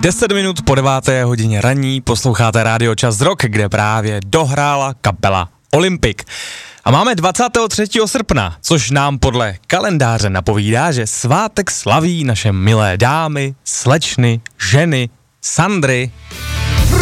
10 minut po 9. hodině ranní posloucháte Rádio Čas Rock, kde právě dohrála kapela Olympik. A máme 23. srpna, což nám podle kalendáře napovídá, že svátek slaví naše milé dámy, slečny, ženy, Sandry.